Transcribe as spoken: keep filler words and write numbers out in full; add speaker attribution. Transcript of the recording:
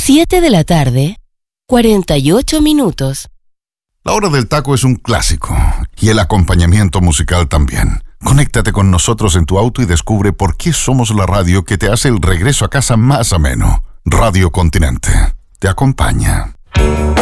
Speaker 1: siete de la tarde, cuarenta y ocho minutos.
Speaker 2: La hora del taco es un clásico y el acompañamiento musical también. Conéctate con nosotros en tu auto y descubre por qué somos la radio que te hace el regreso a casa más ameno. Radio Continente te acompaña.